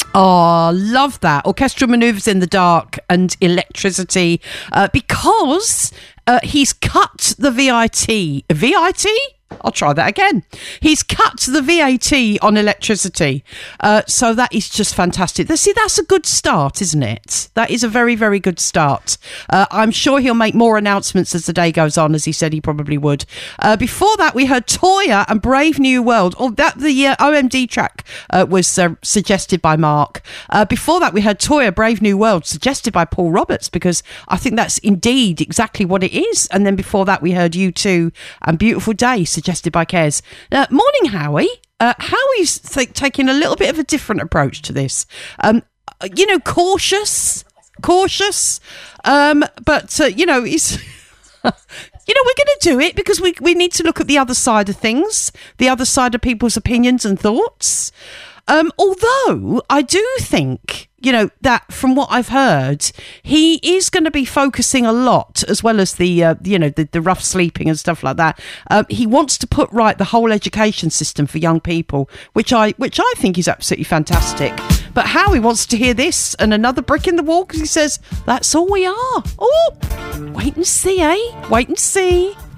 Oh, love that. Orchestral manoeuvres in the dark and electricity because he's cut the VIT. VIT? I'll try that again. He's cut the VAT on electricity. So that is just fantastic. See, that's a good start, isn't it? That is a very, very good start. I'm sure he'll make more announcements as the day goes on, as he said he probably would. Before that, we heard Toyah and Brave New World. Oh, the OMD track was suggested by Mark. Before that, we heard Toyah, Brave New World, suggested by Paul Roberts, because I think that's indeed exactly what it is. And then before that, we heard U2 and Beautiful Day, suggested by Kez. Morning, Howie. Howie's taking a little bit of a different approach to this. Cautious. But he's... we're going to do it because we need to look at the other side of things, the other side of people's opinions and thoughts. Although I do think, that from what I've heard, he is going to be focusing a lot, as well as the rough sleeping and stuff like that. He wants to put right the whole education system for young people, which I think is absolutely fantastic. But Howie wants to hear this and another brick in the wall because he says, that's all we are. Oh, wait and see, eh? Wait and see.